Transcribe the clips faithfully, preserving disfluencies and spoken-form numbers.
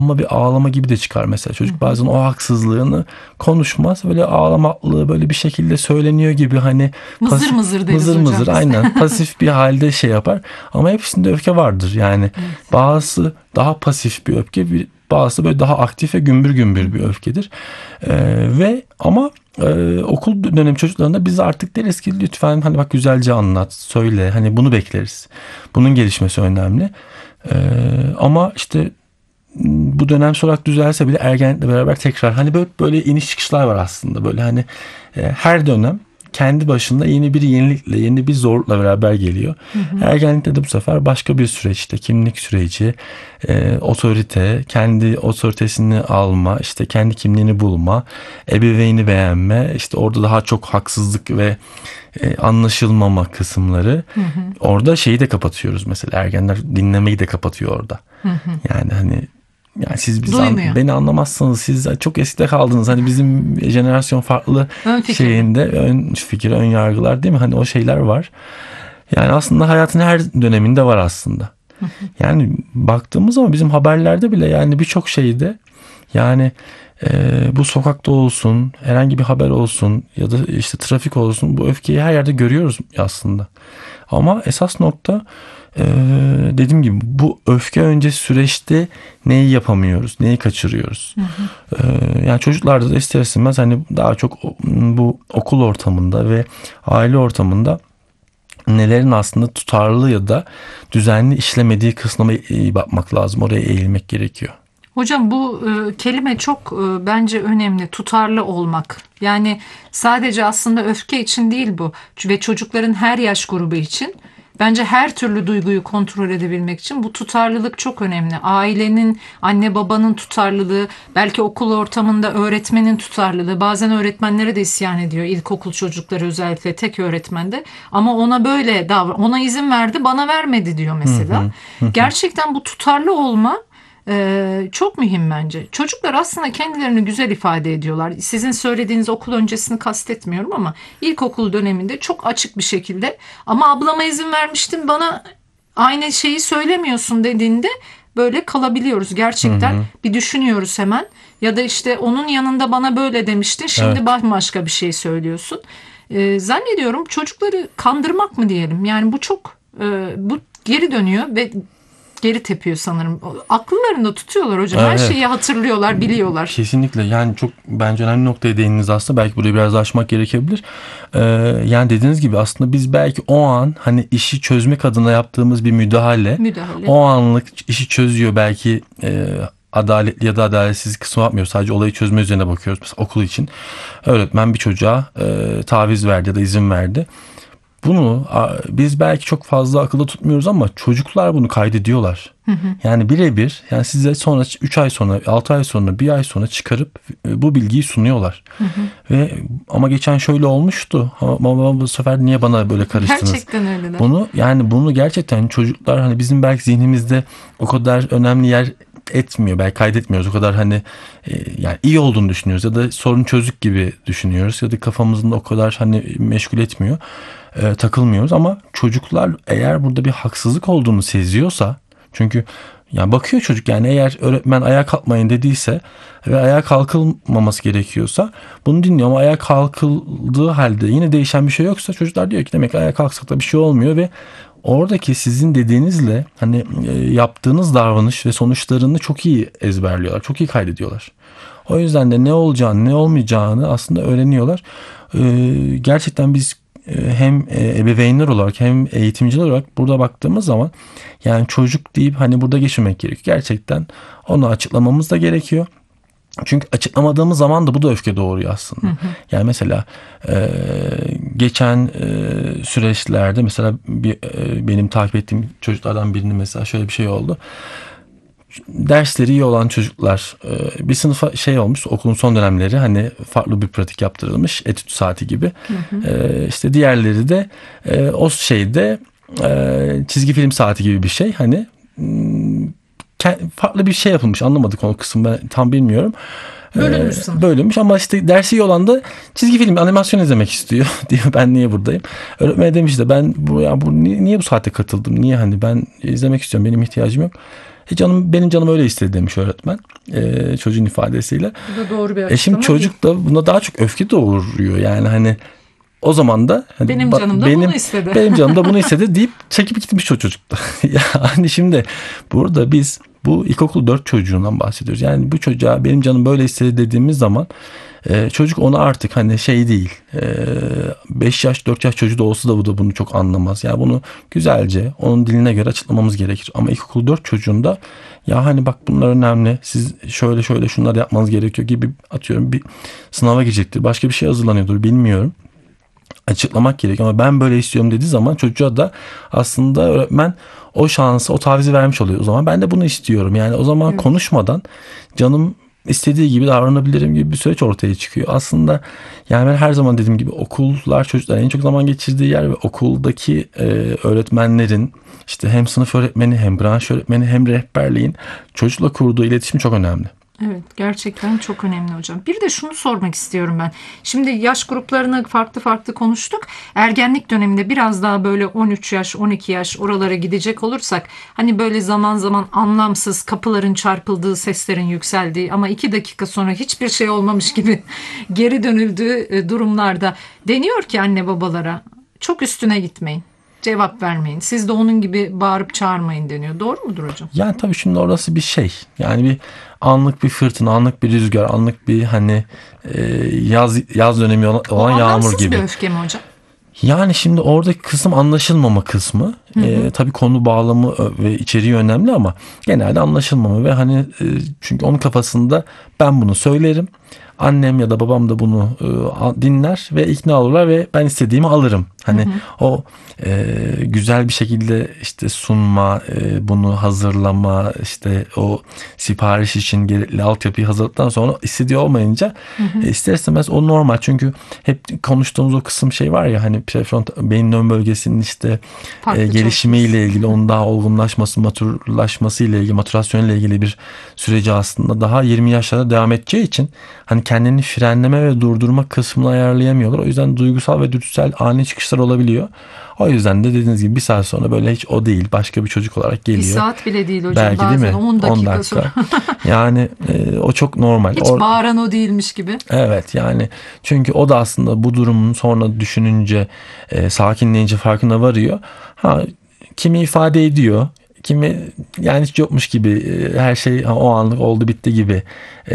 Ama bir ağlama gibi de çıkar mesela. Çocuk bazen o haksızlığını konuşmaz. Böyle ağlamaklı böyle bir şekilde söyleniyor gibi hani Mızır pasif, mızır deriz mızır hocam mızır biz. aynen pasif bir halde şey yapar. Ama hepsinde öfke vardır. Yani bazısı daha pasif bir öfke, bir bazısı böyle daha aktif ve gümbür gümbür bir öfkedir. Ee, ve ama e, okul dönemi çocuklarında biz artık deriz ki lütfen hani bak güzelce anlat, söyle. Hani bunu bekleriz. Bunun gelişmesi önemli. Ee, ama işte bu dönem olarak düzelse bile ergenlikle beraber tekrar hani böyle böyle iniş çıkışlar var aslında. Böyle hani e, her dönem kendi başında yeni bir yenilikle, yeni bir zorlukla beraber geliyor. Hı hı. Ergenlikte de bu sefer başka bir süreçte kimlik süreci, e, otorite, kendi otoritesini alma, işte kendi kimliğini bulma, ebeveyni beğenme, işte orada daha çok haksızlık ve e, anlaşılmama kısımları. Hı hı. Orada şeyi de kapatıyoruz mesela, ergenler dinlemeyi de kapatıyor orada. Hı hı. Yani hani yani siz bizi an, beni anlamazsınız. Siz çok eskide kaldınız. Hani bizim jenerasyon farklı ön fikir. şeyinde ön fikir, ön yargılar değil mi? Hani o şeyler var. Yani aslında hayatın her döneminde var aslında. Yani baktığımız zaman bizim haberlerde bile yani birçok şeyde yani e, bu sokakta olsun, herhangi bir haber olsun ya da işte trafik olsun, bu öfkeyi her yerde görüyoruz aslında. Ama esas nokta Ee, dediğim gibi bu öfke öncesi süreçte neyi yapamıyoruz, neyi kaçırıyoruz. Hı hı. Ee, yani çocuklarda da ister istemez hani daha çok bu okul ortamında ve aile ortamında nelerin aslında tutarlı ya da düzenli işlemediği kısmına iyi bakmak lazım. Oraya eğilmek gerekiyor. Hocam bu e, kelime çok e, bence önemli. Tutarlı olmak. Yani sadece aslında öfke için değil bu. Ve çocukların her yaş grubu için. Bence her türlü duyguyu kontrol edebilmek için bu tutarlılık çok önemli. Ailenin, anne babanın tutarlılığı, belki okul ortamında öğretmenin tutarlılığı. Bazen öğretmenlere de isyan ediyor. İlkokul çocukları özellikle tek öğretmende. Ama ona böyle davran, ona izin verdi, bana vermedi diyor mesela. Hı hı. Gerçekten bu tutarlı olma Ee, çok mühim bence. Çocuklar aslında kendilerini güzel ifade ediyorlar. Sizin söylediğiniz okul öncesini kastetmiyorum ama ilkokul döneminde çok açık bir şekilde ama ablama izin vermiştin bana aynı şeyi söylemiyorsun dediğinde böyle kalabiliyoruz. Gerçekten hı hı. Bir düşünüyoruz hemen ya da işte onun yanında bana böyle demiştin şimdi evet. Bambaşka bir şey söylüyorsun. Ee, zannediyorum çocukları kandırmak mı diyelim yani bu çok e, bu geri dönüyor ve geri tepiyor sanırım. Akıllarında tutuyorlar hocam. Evet. Her şeyi hatırlıyorlar, biliyorlar. Kesinlikle. Yani çok bence önemli noktaya değindiniz aslında. Belki burayı biraz açmak gerekebilir. Ee, yani dediğiniz gibi aslında biz belki o an hani işi çözmek adına yaptığımız bir müdahale, müdahale. O anlık işi çözüyor belki e, adaletli ya da adaletsiz kısmı yapmıyor. Sadece olayı çözme üzerine bakıyoruz. Mesela okul için öğretmen bir çocuğa e, taviz verdi ya da izin verdi. Bunu biz belki çok fazla akılda tutmuyoruz ama çocuklar bunu kaydediyorlar. Hı hı. Yani birebir yani size sonra üç ay sonra, altı ay sonra, bir ay sonra çıkarıp bu bilgiyi sunuyorlar. Hı hı. Ve ama geçen şöyle olmuştu. Ama bu sefer niye bana böyle karıştınız? Gerçekten öyle. Bunu yani bunu gerçekten çocuklar hani bizim belki zihnimizde o kadar önemli yer etmiyor. Belki kaydetmiyoruz. O kadar hani e, yani iyi olduğunu düşünüyoruz ya da sorun çözük gibi düşünüyoruz ya da kafamızın o kadar hani meşgul etmiyor. E, takılmıyoruz ama çocuklar eğer burada bir haksızlık olduğunu seziyorsa çünkü yani bakıyor çocuk yani eğer öğretmen ayağa kalkmayın dediyse ve ayağa kalkılmaması gerekiyorsa bunu dinliyor ama ayağa kalkıldığı halde yine değişen bir şey yoksa çocuklar diyor ki demek ki ayağa kalksak da bir şey olmuyor ve oradaki sizin dediğinizle hani e, yaptığınız davranış ve sonuçlarını çok iyi ezberliyorlar. Çok iyi kaydediyorlar. O yüzden de ne olacağını ne olmayacağını aslında öğreniyorlar. E, gerçekten biz e, hem e, ebeveynler olarak hem eğitimciler olarak burada baktığımız zaman yani çocuk deyip hani burada geçirmek gerekiyor. Gerçekten onu açıklamamız da gerekiyor. Çünkü açıklamadığımız zaman da bu da öfke doğuruyor aslında. Hı hı. Yani mesela e, geçen e, süreçlerde mesela bir, e, benim takip ettiğim çocuklardan birinin mesela şöyle bir şey oldu. Dersleri iyi olan çocuklar e, bir sınıfa şey olmuş okulun son dönemleri hani farklı bir pratik yaptırılmış etüt saati gibi. Hı hı. E, işte diğerleri de e, o şeyde e, çizgi film saati gibi bir şey hani farklı bir şey yapılmış anlamadık o kısmı ben tam bilmiyorum. Bölünmüş ee, bölünmüş ama işte dersi iyi olan da çizgi film animasyon izlemek istiyor diyor ben niye buradayım. Öğretmen demiş de ben bu, ya bu niye, niye bu saate katıldım niye hani ben izlemek istiyorum benim ihtiyacım yok. E canım benim canım öyle istedi demiş öğretmen e, çocuğun ifadesiyle. Bu da doğru bir E açıklama şimdi çocuk da buna daha çok öfke doğuruyor yani hani o zaman da hani Benim canım da benim, bunu istedi. Benim canım da bunu istedi deyip çekip gitmiş o çocuk da. Yani şimdi burada biz bu ilkokul dört çocuğundan bahsediyoruz. Yani bu çocuğa benim canım böyle istedi dediğimiz zaman e, çocuk onu artık hani şey değil. beş yaş dört yaş çocuğu da olsa da bu da bunu çok anlamaz. Yani bunu güzelce onun diline göre açıklamamız gerekir. Ama ilkokul dört çocuğunda ya hani bak bunlar önemli. Siz şöyle şöyle şunları yapmanız gerekiyor gibi atıyorum bir sınava girecektir. Başka bir şey hazırlanıyordur bilmiyorum. Açıklamak gerekiyor ama ben böyle istiyorum dediği zaman çocuğa da aslında öğretmen o şansı, o tavizi vermiş oluyor. O zaman ben de bunu istiyorum. Yani o zaman Evet. konuşmadan canım istediği gibi davranabilirim gibi bir süreç ortaya çıkıyor. Aslında yani ben her zaman dediğim gibi okullar çocukların en çok zaman geçirdiği yer ve okuldaki e, öğretmenlerin işte hem sınıf öğretmeni hem branş öğretmeni hem rehberliğin çocukla kurduğu iletişim çok önemli. Evet, gerçekten çok önemli hocam. Bir de şunu sormak istiyorum ben. Şimdi yaş gruplarını farklı farklı konuştuk. Ergenlik döneminde biraz daha böyle on üç yaş, on iki yaş oralara gidecek olursak hani böyle zaman zaman anlamsız kapıların çarpıldığı, seslerin yükseldiği ama iki dakika sonra hiçbir şey olmamış gibi geri dönüldüğü e, durumlarda deniyor ki anne babalara çok üstüne gitmeyin. Cevap vermeyin. Siz de onun gibi bağırıp çağırmayın deniyor. Doğru mudur hocam? Yani tabii şimdi orası bir şey. Yani bir anlık bir fırtına, anlık bir rüzgar, anlık bir hani e, yaz yaz dönemi olan O yağmur anlamsız gibi. bir öfke mi hocam? Yani şimdi oradaki kısım anlaşılmama kısmı. Hı hı. E, tabii konu bağlamı ve içeriği önemli ama genelde anlaşılmama ve hani e, çünkü onun kafasında ben bunu söylerim. Annem ya da babam da bunu e, dinler ve ikna olurlar ve ben istediğimi alırım. Hani Hı hı. o e, güzel bir şekilde işte sunma, e, bunu hazırlama, işte o sipariş için gerekli altyapıyı hazırladıktan sonra istediği olmayınca Hı hı. e, ister istemez o normal. Çünkü hep konuştuğumuz o kısım şey var ya hani prefrontal beyin ön bölgesinin işte Farklı e, gelişimiyle çalışması. ilgili, onun daha olgunlaşması, maturlaşması ile ilgili, maturasyonu ile ilgili bir süreci aslında daha yirmi yaşlarda devam edeceği için hani kendini frenleme ve durdurma kısmını ayarlayamıyorlar. O yüzden duygusal ve dürtüsel ani çıkışlar olabiliyor. O yüzden de dediğiniz gibi bir saat sonra böyle hiç o değil başka bir çocuk olarak Bir geliyor. saat bile değil hocam. Belki değil Bazen mi? on dakika, on dakika. sonra. Yani e, o çok normal. Hiç Or- bağıran o değilmiş gibi. Evet yani çünkü o da aslında bu durumun sonra düşününce e, sakinleyince farkına varıyor. Ha kimi ifade ediyor, kimi yani hiç yokmuş gibi e, her şey ha, o anlık oldu bitti gibi e,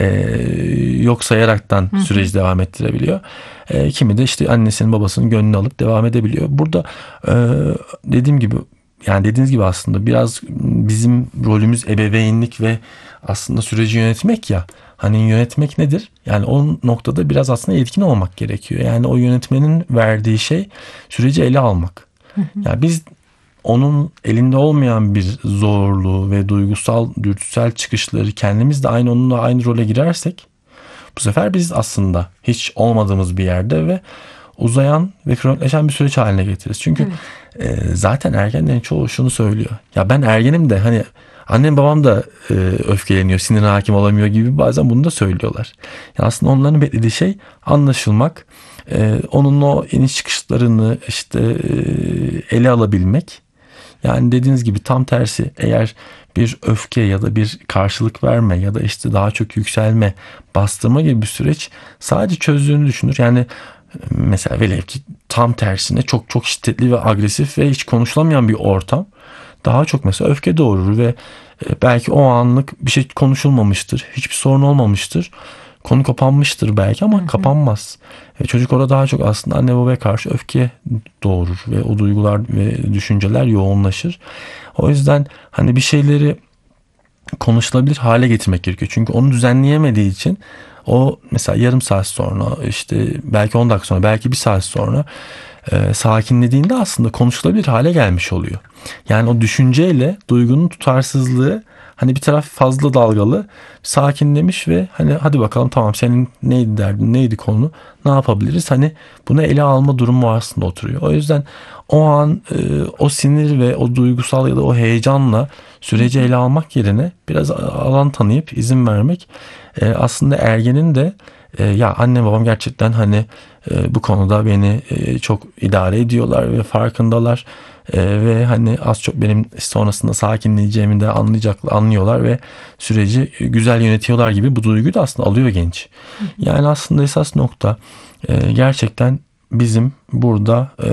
yok sayaraktan Hı hı. süreci devam ettirebiliyor. E, kimi de işte annesinin babasının gönlünü alıp devam edebiliyor. Burada e, dediğim gibi yani dediğiniz gibi aslında biraz bizim rolümüz ebeveynlik ve aslında süreci yönetmek ya. Hani yönetmek nedir? Yani o noktada biraz aslında etkin olmak gerekiyor. Yani o yönetmenin verdiği şey süreci ele almak. Yani biz onun elinde olmayan bir zorluğu ve duygusal, dürtüsel çıkışları kendimiz de aynı onunla aynı role girersek bu sefer biz aslında hiç olmadığımız bir yerde ve uzayan ve kronikleşen bir süreç haline getiririz. Çünkü Evet. e, zaten ergenlerin çoğu şunu söylüyor. Ya ben ergenim de hani annem babam da e, öfkeleniyor, sinir hakim olamıyor gibi bazen bunu da söylüyorlar. Yani aslında onların beklediği şey anlaşılmak, e, onun o iniş çıkışlarını işte e, ele alabilmek. Yani dediğiniz gibi tam tersi eğer bir öfke ya da bir karşılık verme ya da işte daha çok yükselme, bastırma gibi bir süreç sadece çözdüğünü düşünür. Yani mesela velev ki tam tersine çok çok şiddetli ve agresif ve hiç konuşulamayan bir ortam daha çok mesela öfke doğurur ve belki o anlık bir şey konuşulmamıştır. Hiçbir sorun olmamıştır. Konu kapanmıştır belki ama hı hı. kapanmaz. Ve çocuk orada daha çok aslında anne babaya karşı öfke doğurur ve o duygular ve düşünceler yoğunlaşır. O yüzden hani bir şeyleri konuşulabilir hale getirmek gerekiyor. Çünkü onu düzenleyemediği için o mesela yarım saat sonra işte belki on dakika sonra belki bir saat sonra e, sakinlediğinde aslında konuşulabilir hale gelmiş oluyor. Yani o düşünceyle duygunun tutarsızlığı hani bir taraf fazla dalgalı sakinlemiş ve hani hadi bakalım tamam senin neydi derdin neydi konu ne yapabiliriz hani bunu ele alma durumu aslında oturuyor. O yüzden o an e, o sinir ve o duygusal ya da o heyecanla süreci ele almak yerine biraz alan tanıyıp izin vermek e, aslında ergenin de E, ya annem babam gerçekten hani e, bu konuda beni e, çok idare ediyorlar ve farkındalar. E, ve hani az çok benim sonrasında sakinleyeceğimi de anlayacak, anlıyorlar ve süreci güzel yönetiyorlar gibi bu duyguyu da aslında alıyor genç. Yani aslında esas nokta e, gerçekten bizim burada e,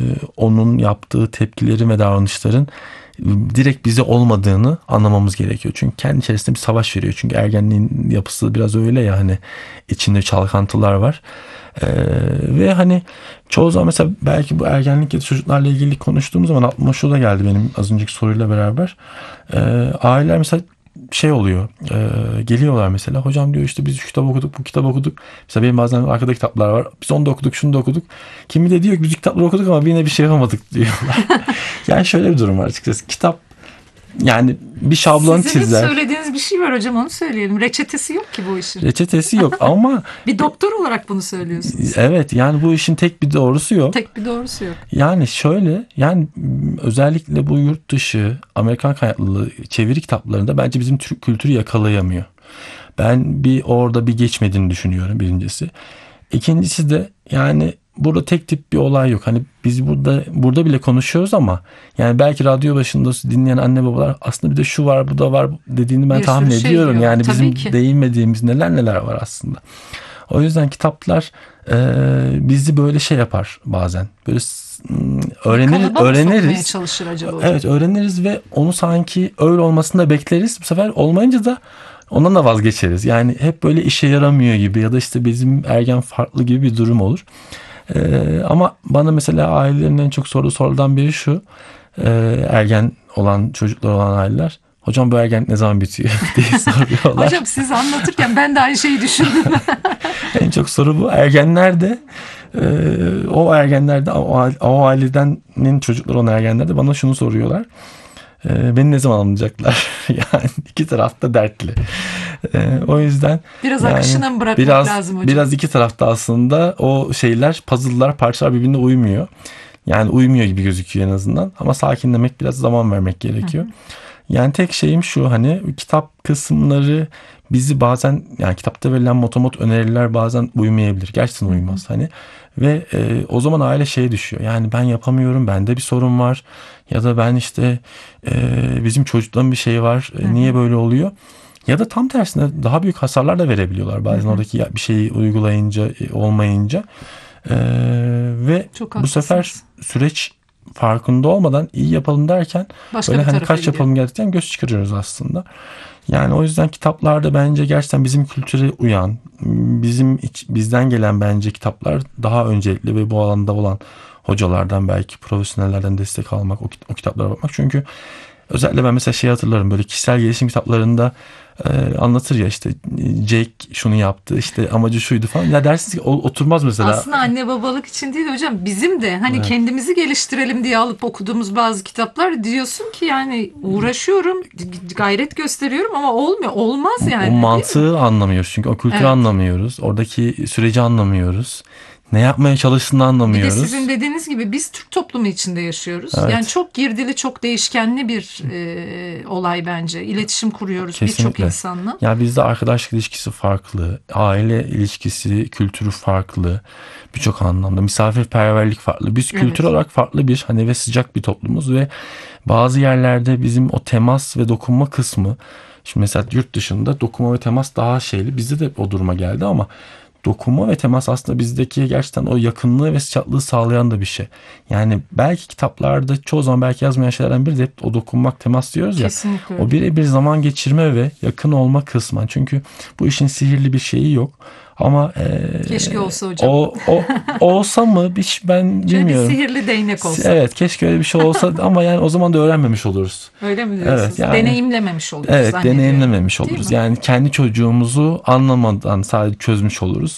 onun yaptığı tepkilerin ve davranışların direkt bize olmadığını anlamamız gerekiyor. Çünkü kendi içerisinde bir savaş veriyor. Çünkü ergenliğin yapısı biraz öyle ya, hani içinde çalkantılar var. Ee, ve hani çoğu zaman mesela belki bu ergenlik ya da çocuklarla ilgili konuştuğumuz zaman aklıma şu da geldi benim az önceki soruyla beraber. Ee, aileler mesela şey oluyor, e, geliyorlar mesela, hocam diyor işte biz şu kitap okuduk, bu kitap okuduk. Mesela benim bazen arkada kitaplar var, biz onu da okuduk, şunu da okuduk. Kimi de diyor ki biz kitapları okuduk ama yine bir şey yapamadık diyorlar. Yani şöyle bir durum var açıkçası, kitap yani bir şablon Sizin çizer. hiç söylediğiniz bir şey var hocam, onu söyleyelim. Reçetesi yok ki bu işin. Reçetesi yok ama Bir doktor olarak bunu söylüyorsunuz. evet, yani bu işin tek bir doğrusu yok. Tek bir doğrusu yok. Yani şöyle, yani özellikle bu yurt dışı Amerikan kaynaklı çeviri kitaplarında bence bizim Türk kültürü yakalayamıyor. Ben bir orada bir geçmediğini düşünüyorum, birincisi. İkincisi de yani burada tek tip bir olay yok. Hani biz burada burada bile konuşuyoruz ama yani belki radyo başında dinleyen anne babalar aslında bir de şu var, bu da var dediğini ben Bir tahmin sürü şey ediyorum. diyor. Yani Tabii bizim ki. değinmediğimiz neler neler var aslında. O yüzden kitaplar e, bizi böyle şey yapar bazen. Böyle m, öğrenir, Kalıba mı sokmaya öğreniriz. çalışır acaba hocam? Evet, öğreniriz ve onu sanki öyle olmasını da bekleriz. Bu sefer olmayınca da ondan da vazgeçeriz. Yani hep böyle işe yaramıyor gibi ya da işte bizim ergen farklı gibi bir durum olur. Ee, ama bana mesela ailelerin en çok sorduğu sorulardan biri şu. Ee, ergen olan çocuklar olan aileler, hocam bu ergenlik ne zaman bitiyor diye soruyorlar. Hocam siz anlatırken ben de aynı şeyi düşündüm. En çok soru bu. Ergenler de e, o ergenler de o, o ailedenin çocukları olan ergenler de bana şunu soruyorlar. E, beni ne zaman anlayacaklar? Yani iki tarafta dertli. E, o yüzden Biraz yani akışına mı bırakmak biraz, lazım hocam? biraz iki tarafta aslında o şeyler, puzzle'lar, parçalar birbirine uymuyor. Yani uymuyor gibi gözüküyor en azından. Ama sakinlemek, biraz zaman vermek gerekiyor. Hı hı. Yani tek şeyim şu, hani kitap kısımları bizi bazen, yani kitapta verilen motomot öneriler bazen uymayabilir. Gerçekten uymaz hani. Ve e, o zaman aile şeye düşüyor. Yani ben yapamıyorum, bende bir sorun var. Ya da ben işte e, bizim çocukların bir şey var. E, niye böyle oluyor? Ya da tam tersine daha büyük hasarlar da verebiliyorlar. Bazen hı hı. oradaki bir şeyi uygulayınca, olmayınca. E, ve Çok bu sefer süreç farkında olmadan iyi yapalım derken başka böyle bir hani tarafa kaç gidiyor. yapalım gerçekten göz çıkarıyoruz aslında. Yani o yüzden kitaplarda bence gerçekten bizim kültüre uyan, bizim iç, bizden gelen bence kitaplar daha öncelikli ve bu alanda olan hocalardan, belki profesyonellerden destek almak, o, o kitaplara bakmak. Çünkü özellikle ben mesela şey hatırlarım, böyle kişisel gelişim kitaplarında e, anlatır ya, işte Jake şunu yaptı, işte amacı şuydu falan. Ya dersiniz ki oturmaz mesela. Aslında anne babalık için değil hocam, bizim de hani evet. kendimizi geliştirelim diye alıp okuduğumuz bazı kitaplar, diyorsun ki yani uğraşıyorum, gayret gösteriyorum ama olmuyor. Olmaz yani. O mantığı anlamıyoruz çünkü o kültürü evet. anlamıyoruz. Oradaki süreci anlamıyoruz. Ne yapmaya çalıştığını anlamıyoruz. Bir de sizin dediğiniz gibi biz Türk toplumu içinde yaşıyoruz. Evet. Yani çok girdili, çok değişkenli bir e, olay bence. İletişim kuruyoruz birçok insanla. Ya bizde arkadaşlık ilişkisi farklı, aile ilişkisi, kültürü farklı. Birçok anlamda misafirperverlik farklı. Biz kültür evet. olarak farklı bir hani ve sıcak bir toplumuz ve bazı yerlerde bizim o temas ve dokunma kısmı, şimdi mesela yurt dışında dokunma ve temas daha şeyli. Bizde de o duruma geldi ama dokunma ve temas aslında bizdeki gerçekten o yakınlığı ve sıcaklığı sağlayan da bir şey. Yani belki kitaplarda çoğu zaman belki yazmayan şeylerden biri de hep o dokunmak, temas diyoruz ya. Kesinlikle. O birebir zaman geçirme ve yakın olma kısmen. Çünkü bu işin sihirli bir şeyi yok. Ama e, keşke olsa hocam. O, o olsa mı hiç ben bilmiyorum. Bir sihirli değnek olsa. Evet, keşke öyle bir şey olsa ama yani o zaman da öğrenmemiş oluruz. Öyle mi diyorsunuz? Evet, yani, deneyimlememiş oluruz. Evet, deneyimlememiş oluruz. Yani kendi çocuğumuzu anlamadan sadece çözmüş oluruz.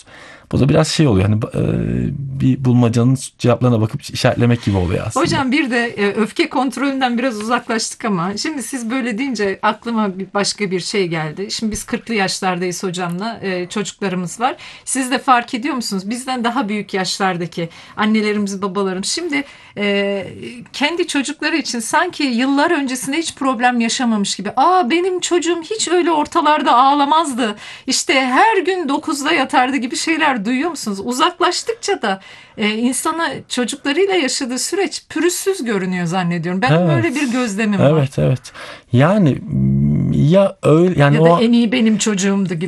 Bu da biraz şey oluyor. Hani e, bir bulmacanın cevaplarına bakıp işaretlemek gibi oluyor aslında. Hocam bir de e, öfke kontrolünden biraz uzaklaştık ama şimdi siz böyle deyince aklıma bir başka bir şey geldi. Şimdi biz kırklı yaşlardayız hocamla. E, çocuklarımız var. Siz de fark ediyor musunuz? Bizden daha büyük yaşlardaki annelerimiz, babalarımız şimdi e, kendi çocukları için sanki yıllar öncesinde hiç problem yaşamamış gibi. Aa, benim çocuğum hiç öyle ortalarda ağlamazdı. İşte her gün dokuzda yatardı gibi şeyler duyuyor musunuz? Uzaklaştıkça da e, insana çocuklarıyla yaşadığı süreç pürüzsüz görünüyor zannediyorum. Benim Evet. böyle bir gözlemim var. Evet, evet. Yani ya öyle yani Ya o da en iyi benim çocuğumdu gibi.